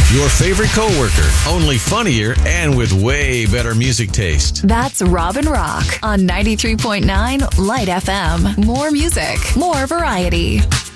Your favorite coworker, only funnier and with way better music taste. That's Robin Rock on 93.9 Light FM. More music, more variety.